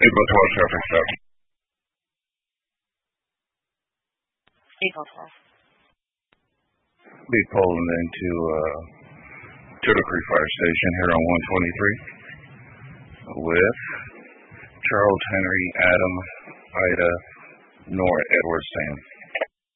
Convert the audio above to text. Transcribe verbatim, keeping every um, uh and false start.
April twelfth, traffic stop. April twelfth. Be pulling into uh, Turtle Creek Fire Station here on one twenty-three with Charles Henry, Adam, Ida, Nora, Edward, Sam.